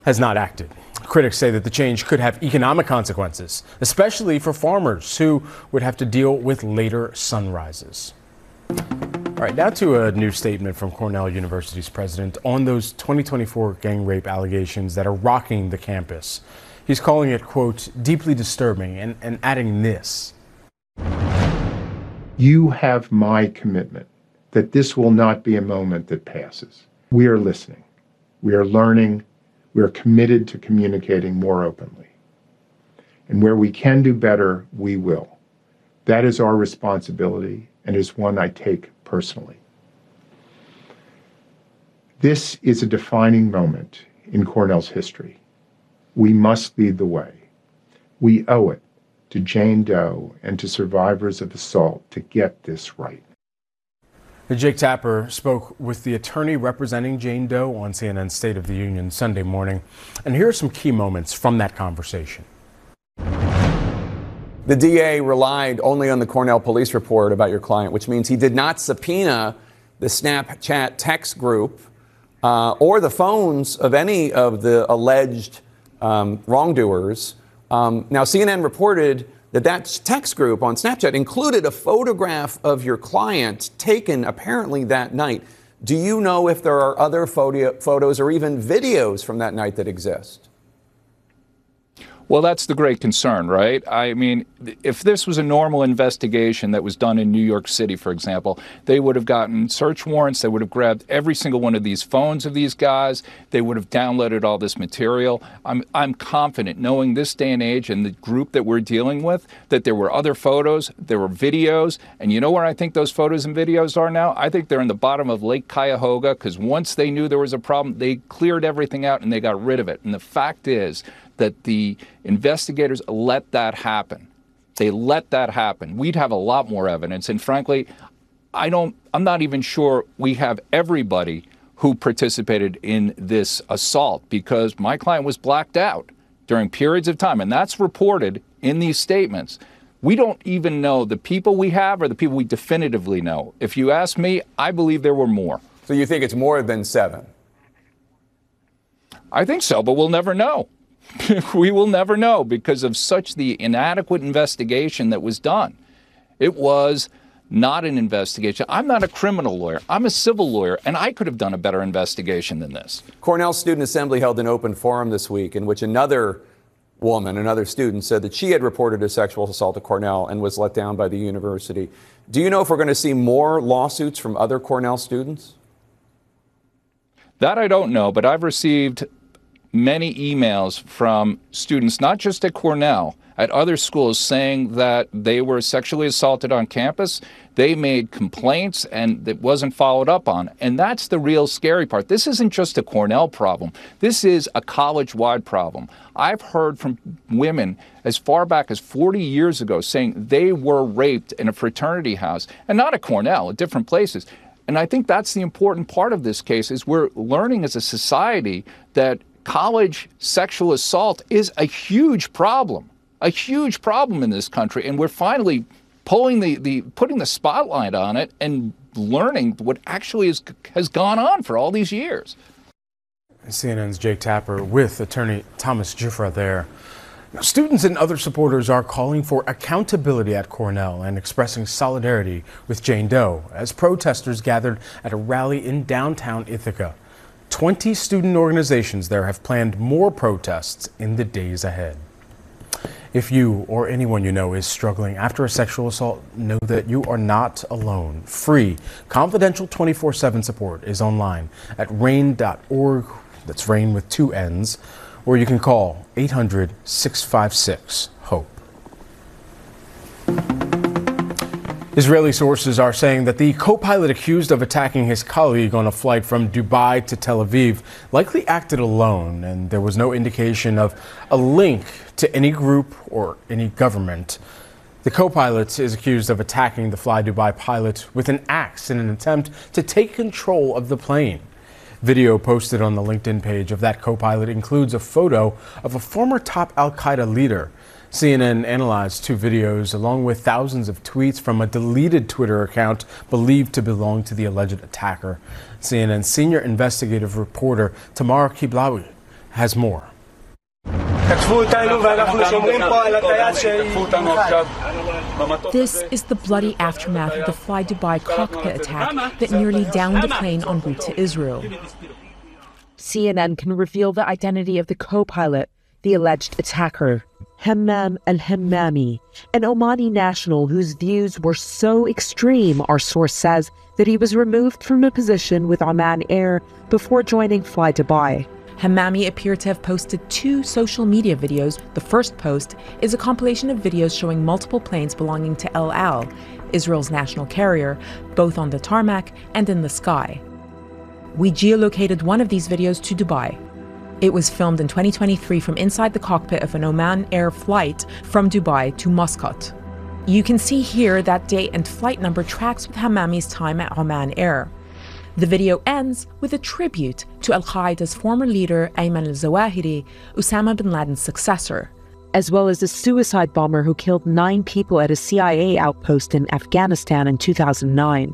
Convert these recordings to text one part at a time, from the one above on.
has not acted. Critics say that the change could have economic consequences, especially for farmers who would have to deal with later sunrises. All right, now to a new statement from Cornell University's president on those 2024 gang rape allegations that are rocking the campus. He's calling it, quote, deeply disturbing and adding this. You have my commitment that this will not be a moment that passes. We are listening. We are learning. We are committed to communicating more openly. And where we can do better, we will. That is our responsibility and is one I take personally. This is a defining moment in Cornell's history. We must lead the way. We owe it to Jane Doe and to survivors of assault to get this right. Jake Tapper spoke with the attorney representing Jane Doe on CNN's State of the Union Sunday morning. And here are some key moments from that conversation. The DA relied only on the Cornell police report about your client, which means he did not subpoena the Snapchat text group or the phones of any of the alleged wrongdoers. Now, CNN reported that text group on Snapchat included a photograph of your client taken apparently that night. Do you know if there are other photos or even videos from that night that exist? Well, that's the great concern, right? I mean, if this was a normal investigation that was done in New York City, for example, they would have gotten search warrants. They would have grabbed every single one of these phones of these guys. They would have downloaded all this material. I'm confident, knowing this day and age and the group that we're dealing with, that there were other photos, there were videos. And you know where I think those photos and videos are now? I think they're in the bottom of Lake Cuyahoga, because once they knew there was a problem, they cleared everything out and they got rid of it. And the fact is that the investigators let that happen. They let that happen. We'd have a lot more evidence. And frankly, I'm not even sure we have everybody who participated in this assault, because my client was blacked out during periods of time. And that's reported in these statements. We don't even know the people we have or the people we definitively know. If you ask me, I believe there were more. So you think it's more than 7? I think so, but we'll never know. We will never know because of such the inadequate investigation that was done. It was not an investigation. I'm not a criminal lawyer. I'm a civil lawyer, and I could have done a better investigation than this. Cornell Student Assembly held an open forum this week in which another student, said that she had reported a sexual assault at Cornell and was let down by the university. Do you know if we're going to see more lawsuits from other Cornell students? That I don't know, but I've received many emails from students, not just at Cornell, at other schools, saying that they were sexually assaulted on campus. They made complaints and it wasn't followed up on. And that's the real scary part. This isn't just a Cornell problem. This is a college-wide problem. I've heard from women as far back as 40 years ago saying they were raped in a fraternity house, and not at Cornell, at different places. And I think that's the important part of this case, is we're learning as a society that college sexual assault is a huge problem in this country. And we're finally putting the spotlight on it and learning what actually has gone on for all these years. CNN's Jake Tapper with attorney Thomas Giuffra there. Now, students and other supporters are calling for accountability at Cornell and expressing solidarity with Jane Doe as protesters gathered at a rally in downtown Ithaca. 20 student organizations there have planned more protests in the days ahead. If you or anyone you know is struggling after a sexual assault, know that you are not alone. Free, confidential 24/7 support is online at RAINN.org. That's RAINN with 2 N's. Or you can call 800-656-HOPE. Israeli sources are saying that the co-pilot accused of attacking his colleague on a flight from Dubai to Tel Aviv likely acted alone, and there was no indication of a link to any group or any government. The co-pilot is accused of attacking the Fly Dubai pilot with an axe in an attempt to take control of the plane. Video posted on the LinkedIn page of that co-pilot includes a photo of a former top al-Qaeda leader. CNN analyzed 2 videos along with thousands of tweets from a deleted Twitter account believed to belong to the alleged attacker. CNN senior investigative reporter Tamar Kiblawi has more. This is the bloody aftermath of the Fly Dubai cockpit attack that nearly downed the plane en route to Israel. CNN can reveal the identity of the co-pilot, the alleged attacker, Hammam al-Hammami, an Omani national whose views were so extreme, our source says, that he was removed from a position with Oman Air before joining Fly Dubai. Hammami appeared to have posted 2 social media videos. The first post is a compilation of videos showing multiple planes belonging to El Al, Israel's national carrier, both on the tarmac and in the sky. We geolocated one of these videos to Dubai. It was filmed in 2023 from inside the cockpit of an Oman Air flight from Dubai to Muscat. You can see here that date and flight number tracks with Hammami's time at Oman Air. The video ends with a tribute to Al-Qaeda's former leader Ayman al-Zawahiri, Osama bin Laden's successor, as well as a suicide bomber who killed 9 people at a CIA outpost in Afghanistan in 2009.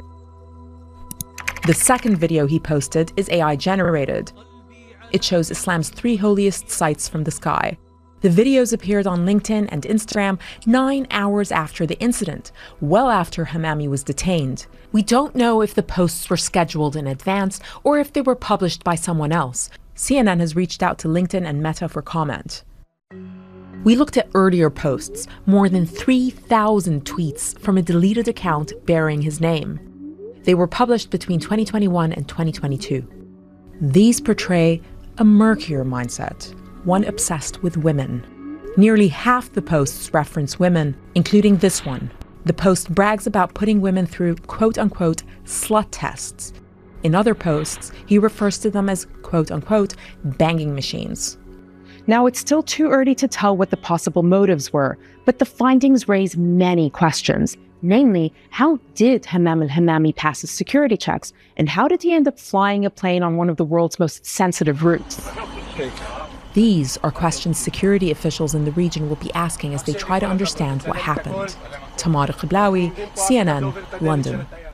The second video he posted is AI-generated. It shows Islam's 3 holiest sites from the sky. The videos appeared on LinkedIn and Instagram 9 hours after the incident, well after Hammami was detained. We don't know if the posts were scheduled in advance or if they were published by someone else. CNN has reached out to LinkedIn and Meta for comment. We looked at earlier posts, more than 3,000 tweets from a deleted account bearing his name. They were published between 2021 and 2022. These portray a murkier mindset, one obsessed with women. Nearly half the posts reference women, including this one. The post brags about putting women through quote-unquote slut tests. In other posts, he refers to them as quote-unquote banging machines. Now, it's still too early to tell what the possible motives were, but the findings raise many questions. Namely, how did Hammam al-Hammami pass his security checks? And how did he end up flying a plane on one of the world's most sensitive routes? These are questions security officials in the region will be asking as they try to understand what happened. Tamara Qiblawi, CNN, London.